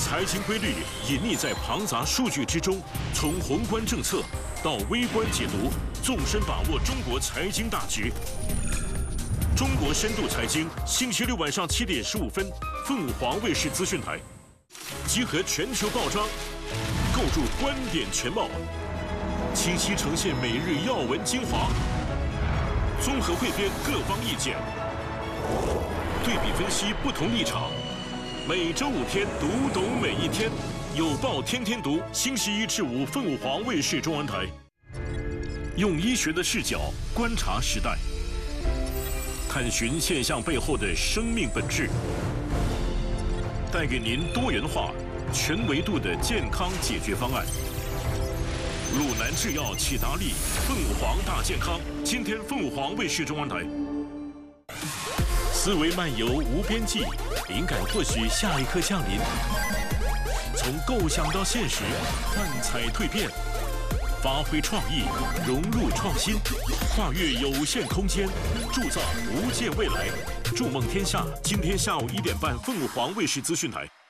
财经规律隐匿在庞杂数据之中，从宏观政策到微观解读，纵深把握中国财经大局。中国深度财经，星期六晚上7点15分，凤凰卫视资讯台，集合全球报章，构筑观点全貌，清晰呈现每日要闻精华，综合汇编各方意见，对比分析不同立场。每周5天，读懂每一天，有报天天读。星期1至5，凤凰卫视中文台，用医学的视角观察时代。探寻现象背后的生命本质，带给您多元化、全维度的健康解决方案。鲁南制药、启达利、凤凰大健康，今天凤凰卫视中文台。思维漫游无边际，灵感或许下一刻降临。从构想到现实，幻彩蜕变。发挥创意，融入创新，跨越有限空间，铸造无界未来。筑梦天下，今天下午1点半，凤凰卫视资讯台。